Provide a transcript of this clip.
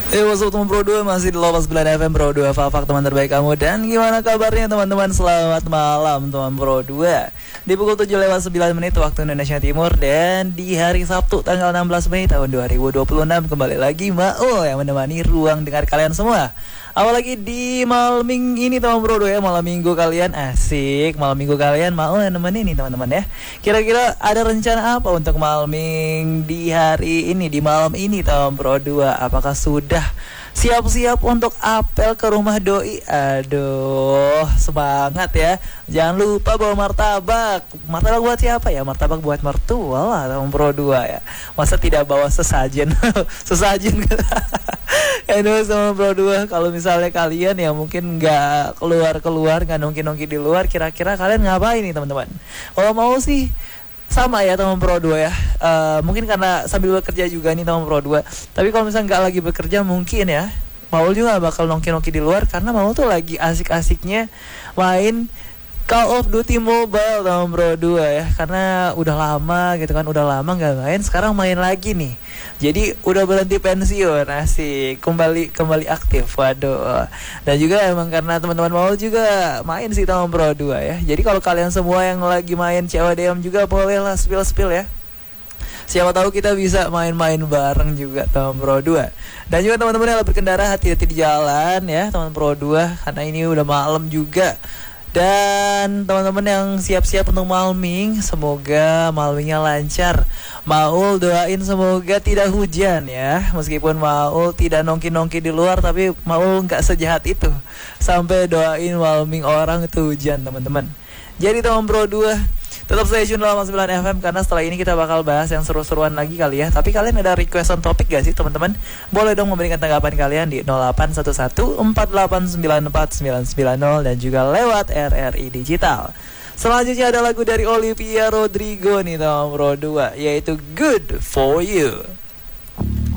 What's up teman Pro 2, masih di Lopas 9 FM Pro 2 Fafak teman terbaik kamu. Dan gimana kabarnya teman-teman, selamat malam teman Pro 2. Di pukul 7:09 waktu Indonesia Timur. Dan di hari Sabtu tanggal 16 Mei tahun 2026 kembali lagi Maul yang menemani ruang dengar kalian semua. Apalagi di malam minggu ini teman Pro 2 ya, malam minggu kalian asik. Malam minggu kalian Maul yang nemenin nih teman-teman ya. Kira-kira ada rencana apa untuk malam minggu di hari ini, di malam ini teman Pro 2? Apakah sudah siap-siap untuk apel ke rumah doi? Aduh, semangat ya. Jangan lupa bawa martabak. Martabak buat siapa ya? Martabak buat mertua lah teman Pro 2 ya. Masa tidak bawa sesajen? Sesajen Aduh sama Pro 2, kalau misalnya kalian ya mungkin nggak keluar-keluar, nggak nongki-nongki di luar, kira-kira kalian ngapain nih teman-teman? Kalau mau sih sama ya teman Pro 2 ya. Mungkin karena sambil bekerja juga nih teman Pro 2. Tapi kalau misalnya nggak lagi bekerja mungkin ya Maul juga bakal nongki-nongki di luar, karena Maul tuh lagi asik-asiknya main Call of Duty Mobile teman Pro 2 ya. Karena udah lama gitu kan, udah lama nggak main, sekarang main lagi nih. Jadi udah berhenti pensiun, asik, kembali aktif, waduh. Dan juga emang karena teman-teman mau juga main sih teman Pro 2 ya. Jadi kalau kalian semua yang lagi main CODM juga bolehlah spill ya. Siapa tahu kita bisa main-main bareng juga teman Pro 2. Dan juga teman-teman yang berkendara hati-hati di jalan ya teman Pro 2, karena ini udah malam juga. Dan teman-teman yang siap-siap untuk malming, semoga malmingnya lancar. Maul doain semoga tidak hujan ya. Meskipun Maul tidak nongki-nongki di luar, tapi Maul gak sejahat itu sampai doain malming orang itu hujan teman-teman. Jadi teman Pro 2, tetap stay tune dalam 9 FM, karena setelah ini kita bakal bahas yang seru-seruan lagi kali ya. Tapi kalian ada requestan topik gak sih teman-teman? Boleh dong memberikan tanggapan kalian di 0811-4894-990 dan juga lewat RRI Digital. Selanjutnya ada lagu dari Olivia Rodrigo nih teman Pro 2, yaitu Good For You.